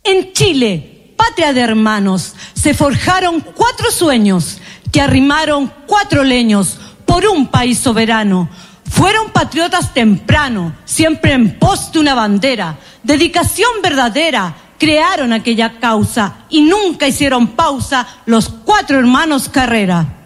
En Chile, patria de hermanos, se forjaron 4 sueños que arrimaron 4 leños por un país soberano. Fueron patriotas temprano, siempre en pos de una bandera, dedicación verdadera, crearon aquella causa y nunca hicieron pausa los 4 hermanos Carrera.